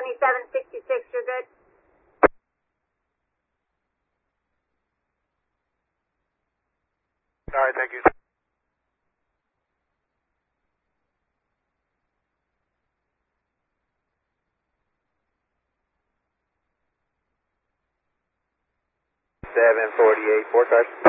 2766, you're good? All right, thank you. $748, 4 cars.